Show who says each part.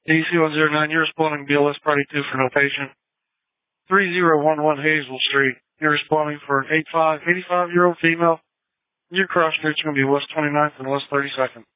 Speaker 1: AC-109, you're responding BLS Party 2 for no patient. 3011 Hazel Street. You're responding for an 85-year-old female. Your cross street's going to be West 29th and West 32nd.